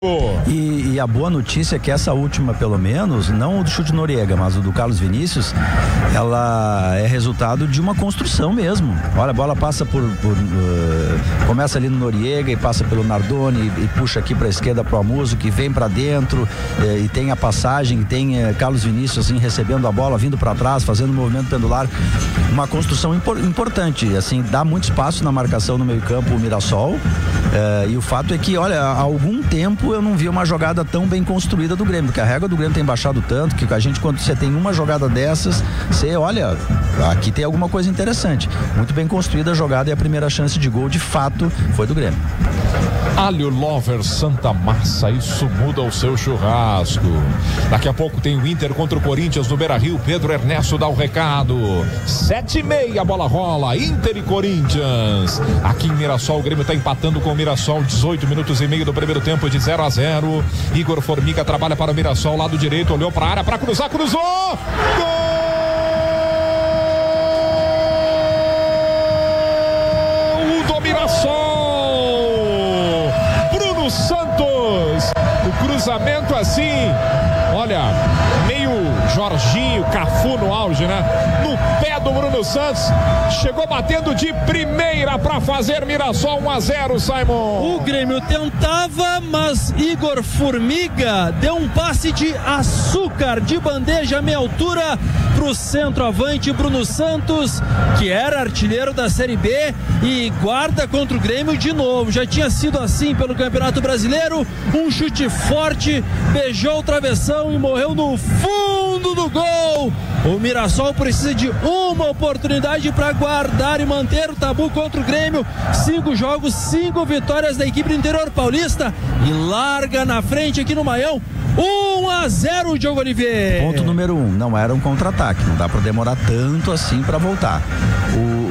E a boa notícia é que essa última, pelo menos, não o do chute Noriega, mas o do Carlos Vinícius, ela é resultado de uma construção mesmo. Olha, a bola passa começa ali no Noriega e passa pelo Nardoni e puxa aqui para a esquerda pro Amuso, que vem para dentro e tem a passagem, tem Carlos Vinícius assim recebendo a bola, vindo para trás, fazendo um movimento pendular, uma construção importante, assim, dá muito espaço na marcação no meio-campo o Mirassol. E o fato é que, olha, há algum tempo eu não vi uma jogada tão bem construída do Grêmio, porque a régua do Grêmio tem baixado tanto que a gente, quando você tem uma jogada dessas, você olha, aqui tem alguma coisa interessante. Muito bem construída a jogada e a primeira chance de gol, de fato, foi do Grêmio. Alho Lover Santa Massa, isso muda o seu churrasco. Daqui a pouco tem o Inter contra o Corinthians no Beira-Rio. Pedro Ernesto dá o recado. 7:30, a bola rola, Inter e Corinthians. Aqui em Mirassol, o Grêmio está empatando com o Mirassol, 18 minutos e meio do primeiro tempo, de 0-0. Igor Formiga trabalha para o Mirassol, lado direito, olhou para a área para cruzar, cruzou! Gol! Santos, o cruzamento assim, olha, meio Jorginho, Cafu no auge, né? No pé do Bruno Santos, chegou batendo de primeira para fazer Mirassol 1-0, Simon. O Grêmio tentava, mas Igor Formiga deu um passe de açúcar, de bandeja à meia altura pro centroavante Bruno Santos, que era artilheiro da Série B e guarda contra o Grêmio de novo. Já tinha sido assim pelo Campeonato Brasileiro, um chute forte, beijou o travessão e morreu no fundo do gol. O Mirassol precisa de uma oportunidade para guardar e manter o tabu contra o Grêmio. 5 jogos, 5 vitórias da equipe do interior paulista e larga na frente aqui no Maião. 1-0, Diogo Oliveira. Ponto número 1, não era um contra-ataque, não dá para demorar tanto assim para voltar.